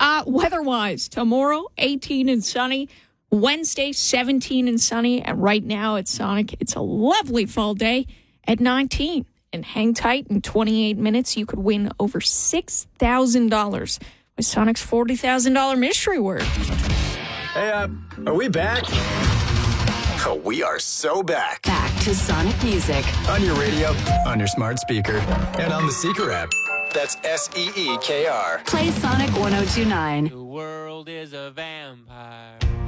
Weather-wise, tomorrow, 18 and sunny. Wednesday, 17 and sunny. And right now at Sonic, it's a lovely fall day at 19. And hang tight, in 28 minutes, you could win over $6,000 with Sonic's $40,000 mystery word. Hey, are we back? Oh, we are so back. Back to Sonic Music. On your radio, on your smart speaker, and on the Seeker app. That's SEEKR. Play Sonic 102.9. The world is a vampire.